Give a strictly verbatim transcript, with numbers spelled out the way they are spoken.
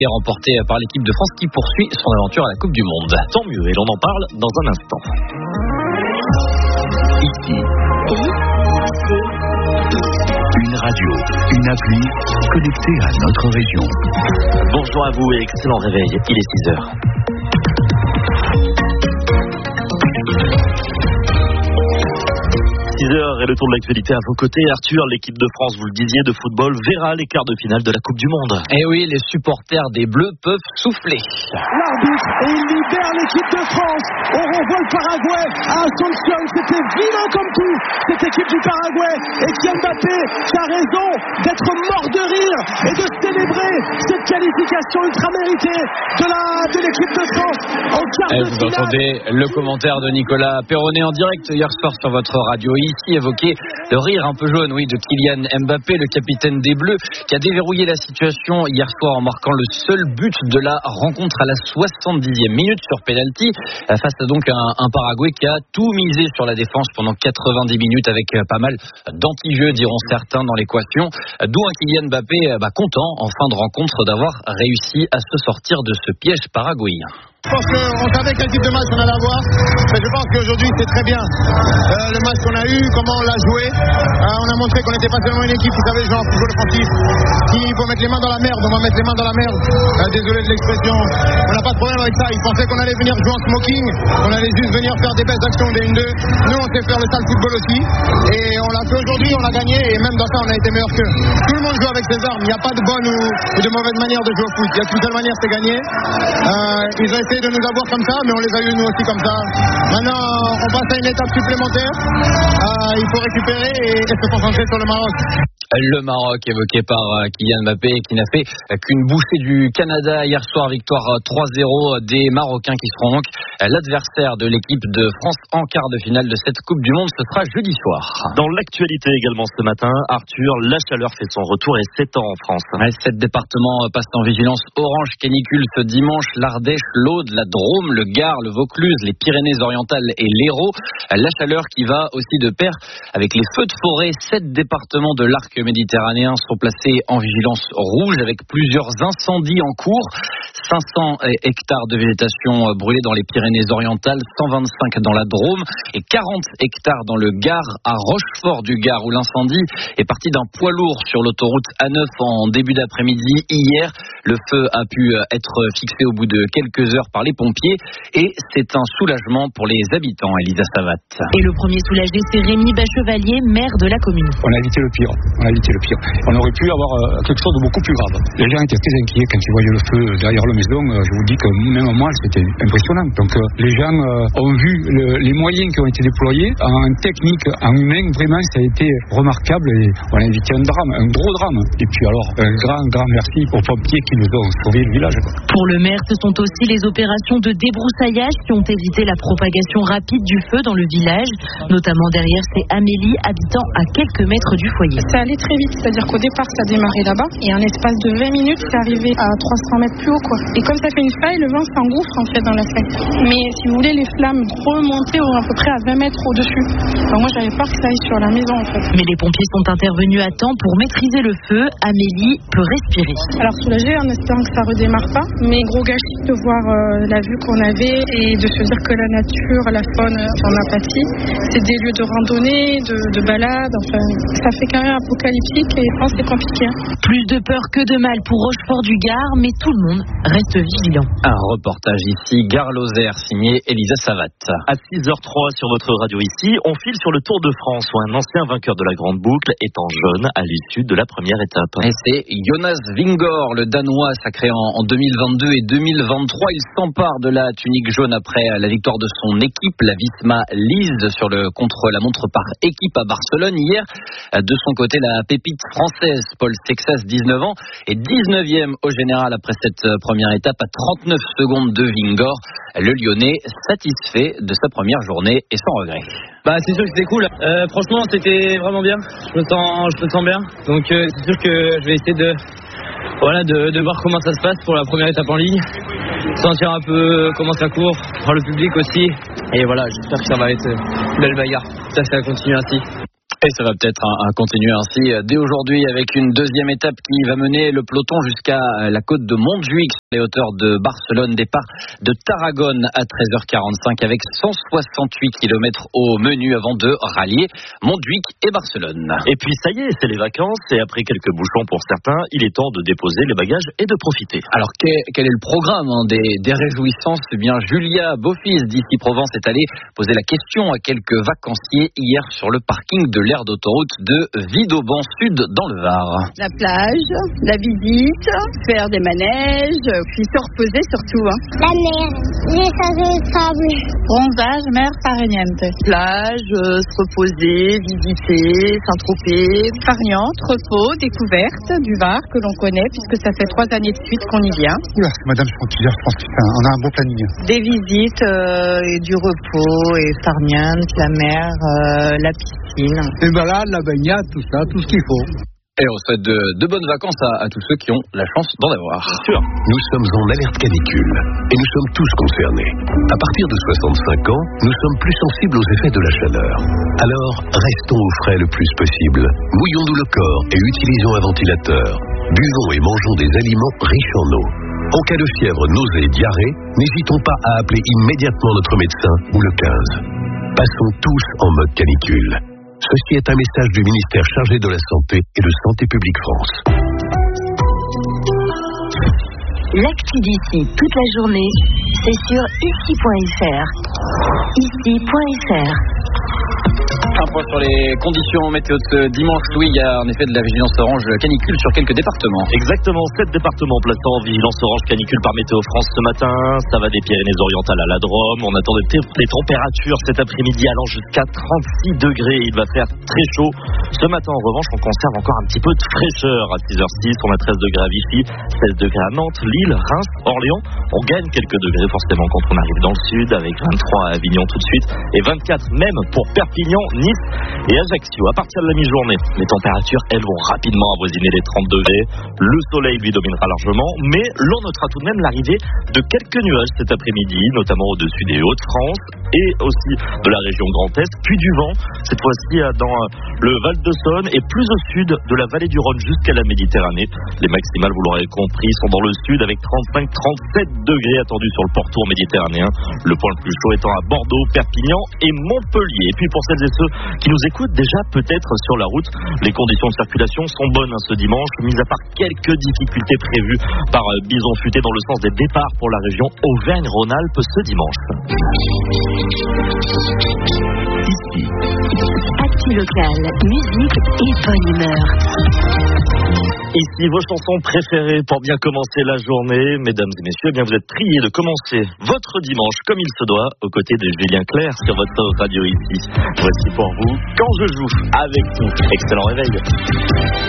est remporté par l'équipe de France qui poursuit son aventure à la Coupe du Monde. Tant mieux, et l'on en parle dans un instant. Ici, une radio, une appli connectée à notre région. Bonjour à vous et excellent réveil, il est six heures. six heures et le tour de l'actualité à vos côtés. Arthur, l'équipe de France, vous le disiez, de football verra les quarts de finale de la Coupe du Monde. Et oui, les supporters des Bleus peuvent souffler. L'arbitre, et il libère l'équipe de France. On renvoie le Paraguay à Asunción. C'était vilain comme tout, cette équipe du Paraguay. Et Kylian Mbappé qui a raison d'être mort de rire et de célébrer cette qualification ultra méritée de, la, de l'équipe de France en quart de Vous finale. entendez le commentaire de Nicolas Perronnet en direct hier soir sur votre radio. Ici évoqué le rire un peu jaune, oui, de Kylian Mbappé, le capitaine des Bleus, qui a déverrouillé la situation hier soir en marquant le seul but de la rencontre à la soixante-dixième minute sur penalty, face à donc un, un Paraguay qui a tout misé sur la défense pendant quatre-vingt-dix minutes avec pas mal d'anti-jeux, diront certains, dans l'équation. D'où un Kylian Mbappé bah, content en fin de rencontre d'avoir réussi à se sortir de ce piège paraguayen. Je pense qu'on savait quel type de match on allait avoir, mais je pense qu'aujourd'hui c'est très bien. Euh, le match qu'on a eu, comment on l'a joué, euh, on a montré qu'on n'était pas seulement une équipe qui savait jouer en football offensif, qu'il faut mettre les mains dans la merde, on va mettre les mains dans la merde. Euh, désolé de l'expression, on n'a pas de problème avec ça. Ils pensaient qu'on allait venir jouer en smoking, qu'on allait juste venir faire des belles actions des un deux. Nous on sait faire le sale football aussi, et on l'a fait aujourd'hui, on a gagné, et même dans ça on a été meilleur qu'eux. Tout le monde joue avec ses armes, il n'y a pas de bonne ou, ou de mauvaise manière de jouer au foot. Il y a qu'une seule manière, c'est gagner. Euh, ils ont essayé de nous avoir comme ça, mais on les a eu nous aussi comme ça. Maintenant, on passe à une étape supplémentaire. Euh, il faut récupérer et, et se concentrer sur le Maroc. Le Maroc évoqué par Kylian Mbappé qui n'a fait qu'une bouchée du Canada hier soir, victoire trois zéro des Marocains qui seront donc l'adversaire de l'équipe de France en quart de finale de cette Coupe du Monde. Ce sera jeudi soir. Dans l'actualité également ce matin, Arthur, la chaleur fait son retour et s'étend en France. Sept départements passent en vigilance orange canicule ce dimanche. L'Ardèche, l'Aude, la Drôme, le Gard, le Vaucluse, les Pyrénées-Orientales et l'Hérault. La chaleur qui va aussi de pair avec les feux de forêt. Sept départements de l'arc méditerranéen sont placés en vigilance rouge avec plusieurs incendies en cours. cinq cents hectares de végétation brûlés dans les Pyrénées-Orientales, cent vingt-cinq dans la Drôme et quarante hectares dans le Gard, à Rochefort du Gard, où l'incendie est parti d'un poids lourd sur l'autoroute A neuf en début d'après-midi hier. Le feu a pu être fixé au bout de quelques heures par les pompiers et c'est un soulagement pour les habitants. Elisa Savat. Et le premier soulagé, c'est Rémi Bachevalier, maire de la commune. On a évité le pire. On a évité le pire. On aurait pu avoir euh, quelque chose de beaucoup plus grave. Les gens étaient très inquiets quand ils voyaient le feu derrière la maison. Euh, je vous dis que même moi, c'était impressionnant. Donc euh, les gens euh, ont vu le, les moyens qui ont été déployés en technique, en humain. Vraiment, ça a été remarquable et on a évité un drame, un gros drame. Et puis alors, un grand, grand merci aux pompiers qui nous ont sauvé le village. Pour le maire, ce sont aussi les opérations de débroussaillage qui ont évité la propagation rapide du feu dans le village. Notamment derrière, c'est Amélie, habitant à quelques mètres du foyer. Ça allait très vite, c'est-à-dire qu'au départ ça a démarré là-bas et en espace de vingt minutes c'est arrivé à trois cents mètres plus haut quoi. Et comme ça fait une faille, le vent s'engouffre en fait dans la faille. Mais si vous voulez, les flammes remontaient à peu près à vingt mètres au-dessus. Donc moi j'avais peur que ça aille sur la maison en fait. Mais les pompiers sont intervenus à temps pour maîtriser le feu. Amélie peut respirer. Alors soulagée en espérant que ça redémarre pas, mais gros gâchis de voir euh, la vue qu'on avait et de se dire que la nature, la faune en a pâti. C'est des lieux de randonnée, de, de balade, enfin ça fait quand même apocalyptique et je pense que c'est compliqué. Plus de peur que de mal pour Rochefort du Gard, mais tout le monde reste vigilant. Un reportage ici, Gare Lozère, signé Elisa Savat. À six heures trois sur votre radio ici, on file sur le Tour de France où un ancien vainqueur de la Grande Boucle est en jaune à l'issue de la première étape. Et c'est Jonas Vingegaard, le Danois, sacré en deux mille vingt-deux et deux mille vingt-trois. Il s'empare de la tunique jaune après la victoire de son équipe, la Visma Lease, sur le contre-la-montre par équipe à Barcelone hier. De son côté, la pépite française Paul Sexas, dix-neuf ans, est dix-neuvième au général après cette première étape à trente-neuf secondes de Vingegaard. Le Lyonnais satisfait de sa première journée et sans regret. Bah c'est sûr que c'était cool. Euh, franchement c'était vraiment bien. Je me sens, je me sens bien. Donc euh, c'est sûr que je vais essayer de, voilà, de, de voir comment ça se passe pour la première étape en ligne. Sentir un peu comment ça court, voir le public aussi. Et voilà, j'espère que ça va être une belle bagarre. J'espère que ça va continuer ainsi. Et ça va peut-être hein, continuer ainsi dès aujourd'hui avec une deuxième étape qui va mener le peloton jusqu'à la côte de Montjuïc, sur les hauteurs de Barcelone. Départ de Tarragone à treize heures quarante-cinq avec cent soixante-huit kilomètres au menu avant de rallier Montjuïc et Barcelone. Et puis ça y est, c'est les vacances et après quelques bouchons pour certains, il est temps de déposer les bagages et de profiter. Alors quel, quel est le programme hein, des, des réjouissances? Eh bien, Julia Beaufils d'Ici Provence est allée poser la question à quelques vacanciers hier sur le parking de l'aire d'autoroute de Vidauban Sud dans le Var. La plage, la visite, faire des manèges, puis se reposer surtout. Hein. La mer, les chasses de sable. Bronzage, mer farniente. Plage, euh, se reposer, visiter, Saint-Tropez. Farniente, repos, découverte du Var que l'on connaît puisque ça fait trois années de suite qu'on y vient. Oula, Madame Frontière, je pense qu'on a un bon planning. Des visites euh, et du repos et farniente, la mer, euh, la piscine. Les balades, la baignade, tout ça, tout ce qu'il faut. Et on souhaite de, de bonnes vacances à, à tous ceux qui ont la chance d'en avoir. Bien sûr. Nous sommes en alerte canicule et nous sommes tous concernés. À partir de soixante-cinq ans, nous sommes plus sensibles aux effets de la chaleur. Alors, restons au frais le plus possible. Mouillons-nous le corps et utilisons un ventilateur. Buvons et mangeons des aliments riches en eau. En cas de fièvre, nausée, diarrhée, n'hésitons pas à appeler immédiatement notre médecin ou le quinze. Passons tous en mode canicule. Ceci est un message du ministère chargé de la Santé et de Santé publique France. L'actu d'ici toute la journée, c'est sur ici point f r. ici point f r. Un point sur les conditions météo de ce dimanche. Louis, il y a en effet de la vigilance orange canicule sur quelques départements. Exactement, sept départements plaçant en vigilance orange canicule par Météo France ce matin. Ça va des Pyrénées-Orientales à la Drôme. On attend des, des températures cet après-midi allant jusqu'à trente-six degrés. Il va faire très chaud. Ce matin, en revanche, on conserve encore un petit peu de fraîcheur. À six heures six, on a treize degrés à Vichy, seize degrés à Nantes, Lille, Reims, Orléans. On gagne quelques degrés forcément quand on arrive dans le sud, avec vingt-trois à Avignon tout de suite et vingt-quatre même pour Perpignan, Nice et Ajaccio. À partir de la mi-journée, les températures, elles vont rapidement avoisiner les trente degrés. Le soleil lui dominera largement, mais l'on notera tout de même l'arrivée de quelques nuages cet après-midi, notamment au-dessus des Hauts-de-France et aussi de la région Grand Est, puis du vent, cette fois-ci dans le Val-de-Saône et plus au sud de la vallée du Rhône jusqu'à la Méditerranée. Les maximales, vous l'aurez compris, sont dans le sud avec trente-cinq à trente-sept degrés attendus sur le pourtour méditerranéen. Le point le plus chaud étant à Bordeaux, Perpignan et Montpellier. Et puis pour celles et ceux qui nous écoutent déjà peut-être sur la route, les conditions de circulation sont bonnes ce dimanche, mis à part quelques difficultés prévues par Bison Futé dans le sens des départs pour la région Auvergne-Rhône-Alpes ce dimanche. Ici, actu locale, musique et bonne humeur. Ici, vos chansons préférées pour bien commencer la journée. Mesdames et messieurs, eh bien vous êtes priés de commencer votre dimanche comme il se doit, aux côtés de Julien Clerc sur votre radio ici. Voici pour vous Quand je joue avec vous. Excellent réveil.